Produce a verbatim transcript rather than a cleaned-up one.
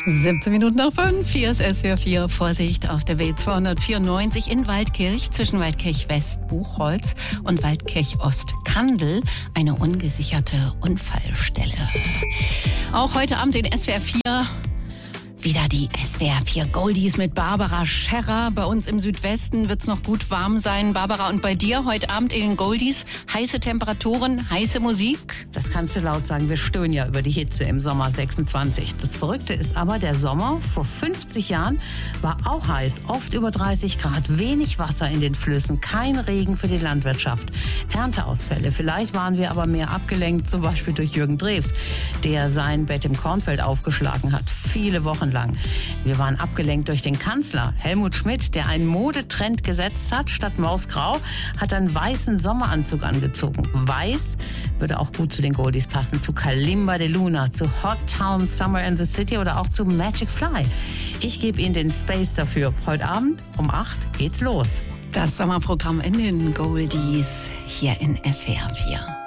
siebzehn Minuten nach fünf, hier ist S W R vier. Vorsicht auf der W zweihundertvierundneunzig in Waldkirch zwischen Waldkirch West Buchholz und Waldkirch Ost Kandel eine ungesicherte Unfallstelle. Auch heute Abend in S W R vier wieder die S W R vier Goldies mit Barbara Scherrer. Bei uns im Südwesten wird es noch gut warm sein. Barbara, und bei dir heute Abend in den Goldies heiße Temperaturen, heiße Musik? Das kannst du laut sagen. Wir stöhnen ja über die Hitze im Sommer sechsundzwanzig. Das Verrückte ist aber, der Sommer vor fünfzig Jahren war auch heiß. Oft über dreißig Grad, wenig Wasser in den Flüssen, kein Regen für die Landwirtschaft. Ernteausfälle. Vielleicht waren wir aber mehr abgelenkt, zum Beispiel durch Jürgen Drews, der sein Bett im Kornfeld aufgeschlagen hat. Viele Wochen lang. Wir waren abgelenkt durch den Kanzler, Helmut Schmidt, der einen Modetrend gesetzt hat. Statt Mausgrau hat er einen weißen Sommeranzug angezogen. Weiß würde auch gut zu den Goldies passen, zu Kalimba de Luna, zu Hot Town Summer in the City oder auch zu Magic Fly. Ich gebe Ihnen den Space dafür. Heute Abend um acht geht's los. Das Sommerprogramm in den Goldies hier in S W R vier.